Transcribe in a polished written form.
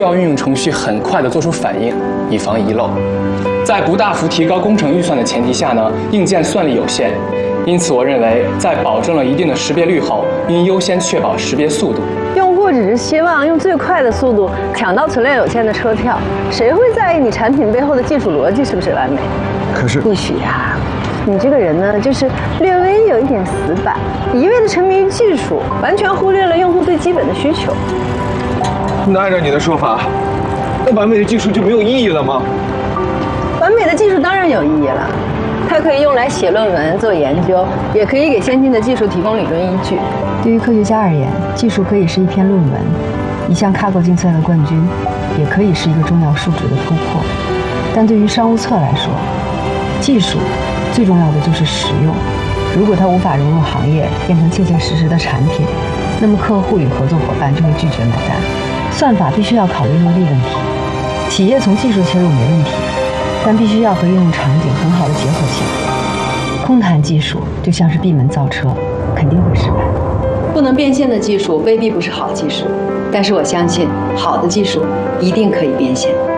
要运用程序很快地做出反应，以防遗漏。在不大幅提高工程预算的前提下呢，硬件算力有限，因此我认为在保证了一定的识别率后，应优先确保识别速度。 用户只是希望用最快的速度抢到存量有限的车票，谁会在意你产品背后的技术逻辑是不是完美？ 可是不许啊！你这个人呢，就是略微有一点死板，一味的沉迷于技术，完全忽略了用户最基本的需求。 那按照你的说法，那完美的技术就没有意义了吗？ 完美的技术当然有意义了，它可以用来写论文、做研究，也可以给先进的技术提供理论依据。 对于科学家而言，技术可以是一篇论文，一项卡过竞赛的冠军，也可以是一个重要数值的突破。但对于商务策来说，技术最重要的就是实用。如果它无法融入行业，变成切切实实的产品，那么客户与合作伙伴就会拒绝买单。算法必须要考虑落地问题，企业从技术切入没问题，但必须要和应用场景很好的结合起来。空谈技术就像是闭门造车，肯定会失败。 不能变现的技术未必不是好技术，但是我相信好的技术一定可以变现。